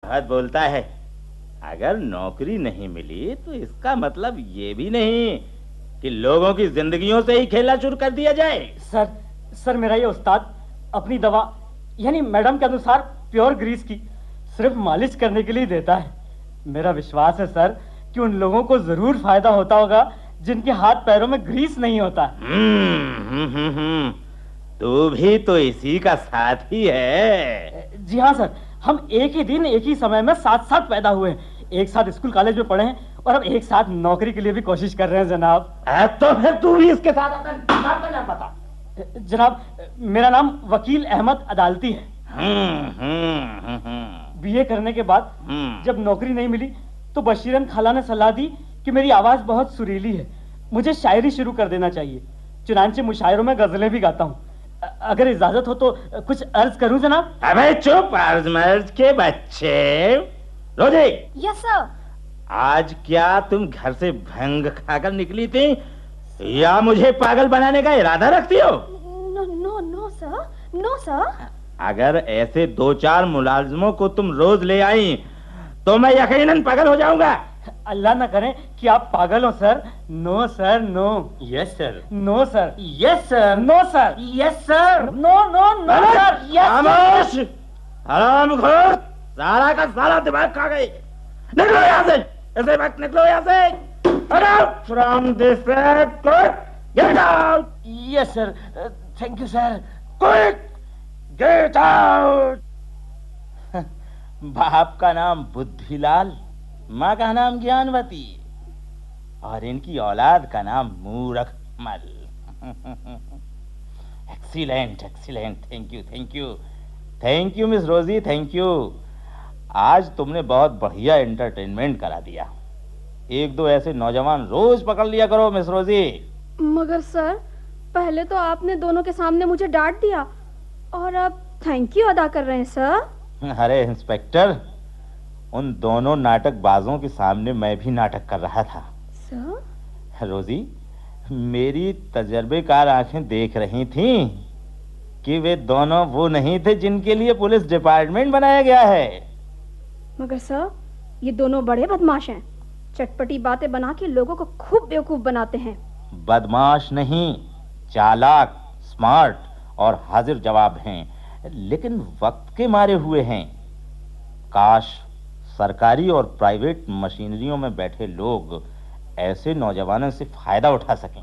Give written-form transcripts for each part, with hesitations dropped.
बहुत बोलता है। अगर नौकरी नहीं मिली तो इसका मतलब ये भी नहीं कि लोगों की जिंदगियों से ही खेलना शुरू कर दिया जाए। सर मेरा ये उस्ताद अपनी दवा यानी मैडम के अनुसार प्योर ग्रीस की सिर्फ मालिश करने के लिए देता है। मेरा विश्वास है सर कि उन लोगों को जरूर फायदा होता होगा जिनके हाथ पैरों में ग्रीस नहीं होता। तू भी तो इसी का साथ ही है। जी हाँ सर, हम एक ही दिन एक ही समय में साथ साथ पैदा हुए हैं, एक साथ स्कूल कॉलेज में पढ़े हैं और अब एक साथ नौकरी के लिए भी कोशिश कर रहे हैं जनाब। तो फिर तू भी इसके साथ क्या पता? जनाब मेरा नाम वकील अहमद अदालती है। बीए करने के बाद जब नौकरी नहीं मिली तो बशीरन खाला ने सलाह दी कि मेरी आवाज बहुत सुरीली है, मुझे शायरी शुरू कर देना चाहिए। चुनांचे मुशायरों में गजलें भी गाता हूँ। अगर इजाजत हो तो कुछ अर्ज करूं जनाब? अबे चुप अर्ज मर्ज के बच्चे। रोजी। Yes sir. आज क्या तुम घर से भंग खाकर निकली थी या मुझे पागल बनाने का इरादा रखती हो? No sir, no sir. अगर ऐसे 2-4 मुलाजिमों को तुम रोज ले आई तो मैं यकीनन पागल हो जाऊंगा। अल्लाह ना करे कि आप पागल हो sir. No sir, no. Yes sir. No sir. Yes sir. No sir. Yes sir. No no no sir. खामोश, हरामखोर, सारा का सारा दिमाग खा गई। निकलो यहाँ से, ऐसे वक्त निकलो यहाँ से। From this court, get out. Yes sir, thank you sir. Quick, get out. बाप का नाम बुद्धिलाल, माँ का नाम ज्ञानवती और इनकी औलाद का नाम मूरखमल। Excellent excellent, thank you thank you thank you miss Rosie, thank you. आज तुमने बहुत बढ़िया एंटरटेनमेंट करा दिया। 1-2 ऐसे नौजवान रोज पकड़ लिया करो मिस रोजी। मगर सर पहले तो आपने दोनों के सामने मुझे डांट दिया और अब थैंक यू अदा कर रहे हैं सर। अरे इंस्पेक्टर, उन दोनों नाटकबाजों के सामने मैं भी नाटक कर रहा था। सर? रोजी, मेरी तजर्बेकार आंखें देख रही थीं कि वे दोनों वो नहीं थे जिनके लिए पुलिस डिपार्टमेंट बनाया गया है। मगर सर ये दोनों बड़े बदमाश हैं, चटपटी बातें बना के लोगों को खूब बेवकूफ बनाते हैं। बदमाश नहीं, चालाक, स्मार्ट और हाजिर जवाब हैं, लेकिन वक्त के मारे हुए हैं। काश सरकारी और प्राइवेट मशीनरियों में बैठे लोग ऐसे नौजवानों से फायदा उठा सकें।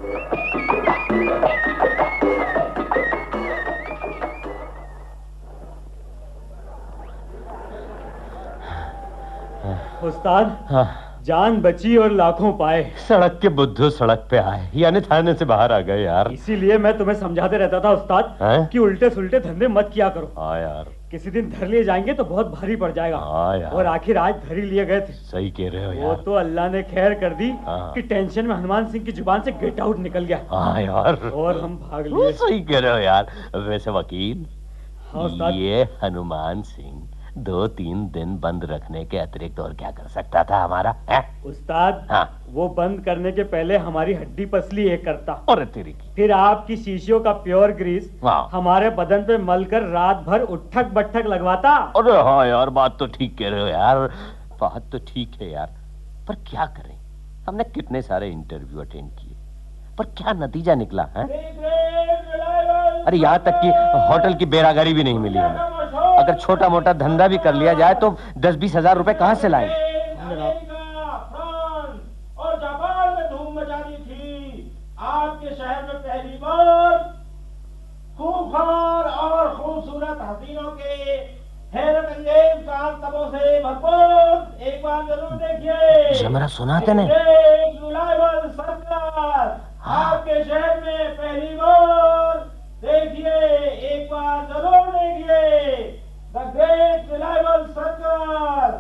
उस्ताद, हाँ। जान बची और लाखों पाए। सड़क के बुद्धू सड़क पे आए, यानी थाने से बाहर आ गए यार। इसीलिए मैं तुम्हें समझाते रहता था उस्ताद कि उल्टे सुल्टे धंधे मत किया करो। हाँ यार, किसी दिन धर लिए जाएंगे तो बहुत भारी पड़ जाएगा। हाँ यार। और आखिर आज धर ही लिए गए थे। सही कह रहे हो यार। वो तो अल्लाह ने खैर कर दी हाँ। कि टेंशन में हनुमान सिंह की जुबान से गेट आउट निकल गया। हाँ यार, और हम भाग लिए। सही कह रहे हो यार। वैसे वकील, हाँ उस्ताद। ये हनुमान सिंह 2-3 दिन बंद रखने के अतिरिक्त और क्या कर सकता था हमारा? उस्ताद, हाँ। वो बंद करने के पहले हमारी हड्डी पसली एक करता और तेरी की। फिर आपकी शीशियों का प्योर ग्रीस हाँ। हमारे बदन पे मलकर रात भर उठक बट्ठक लगवाता। अरे हाँ यार, बात तो ठीक कह रहे हो यार, बात तो ठीक है यार। पर क्या करें, हमने कितने सारे इंटरव्यू अटेंड किए, पर क्या नतीजा निकला है? अरे यहाँ तक कि होटल की बेरागारी भी नहीं मिली हमें। अगर छोटा मोटा धंधा भी कर लिया जाए तो 10-20 हजार रुपए कहाँ से लाएं? और जापान में धूम मचा दी थी। आपके शहर में पहली बार खूंखार और खूबसूरत हसीनों के हैरत अंगेज कांतबों से भरपूर एक बार जरूर देखिए। जमरा सुनाते नहीं। आपके शहर में पहली बार देखिए, एक बार जरूर देखिए। The great reliable circus.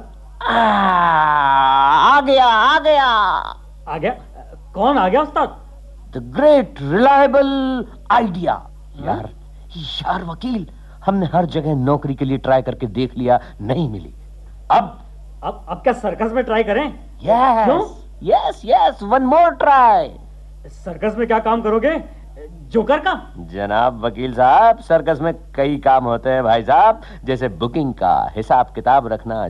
आ गया आ गया। आ गया? कौन आ गया उस्ताद? The great reliable idea. यार वकील, हमने हर जगह नौकरी के लिए ट्राई करके देख लिया, नहीं मिली। अब क्या सर्कस में ट्राई करें? Yes, one more try. Circus में क्या काम करोगे? जोकर का? जनाब वकील साहब, सर्कस में कई काम होते हैं भाई साहब, जैसे बुकिंग का, हिसाब किताब रखना,